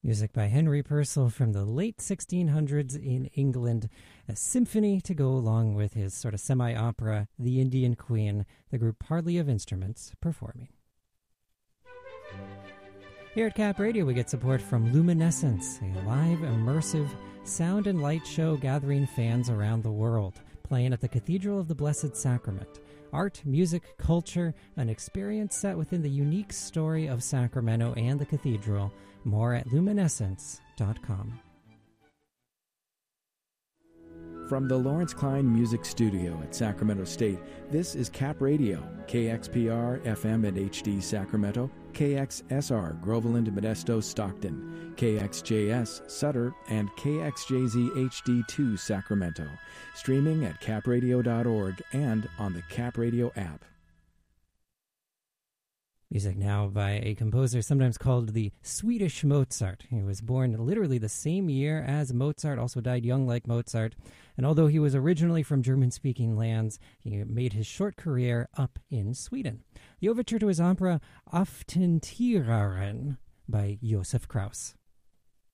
Music by Henry Purcell from the late 1600s in England. A symphony to go along with his sort of semi-opera, The Indian Queen, the group Hardly of Instruments performing. Here at Cap Radio, we get support from Luminescence, a live, immersive sound and light show gathering fans around the world, playing at the Cathedral of the Blessed Sacrament. Art, music, culture, an experience set within the unique story of Sacramento and the cathedral. More at luminescence.com. From the Lawrence Klein Music Studio at Sacramento State, this is Cap Radio, KXPR FM and HD Sacramento, KXSR Groveland, Modesto, Stockton, KXJS Sutter, and KXJZ HD2 Sacramento. Streaming at capradio.org and on the Cap Radio app. Music now by a composer sometimes called the Swedish Mozart. He was born literally the same year as Mozart, also died young like Mozart. And although he was originally from German-speaking lands, he made his short career up in Sweden. The overture to his opera Aftentieraren by Josef Krauss.